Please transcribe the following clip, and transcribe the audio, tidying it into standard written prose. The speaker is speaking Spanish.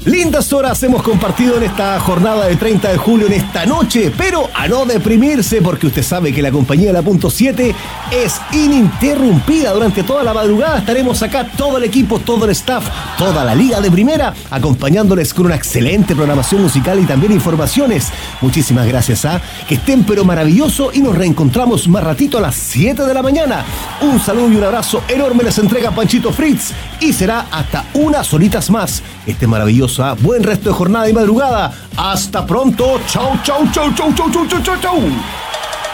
Lindas horas hemos compartido en esta jornada de 30 de julio, en esta noche, pero a no deprimirse porque usted sabe que la compañía de la Punto 7 es ininterrumpida durante toda la madrugada. Estaremos acá todo el equipo, todo el staff, toda la liga de primera, acompañándoles con una excelente programación musical y también informaciones. Muchísimas gracias, que estén pero maravilloso y nos reencontramos más ratito a las 7 de la mañana. Un saludo y un abrazo enorme les entrega Panchito Fritz y será hasta unas horitas más. Este maravilloso, buen resto de jornada y madrugada. Hasta pronto. Chau, chau, chau, chau, chau, chau, chau, chau, chau.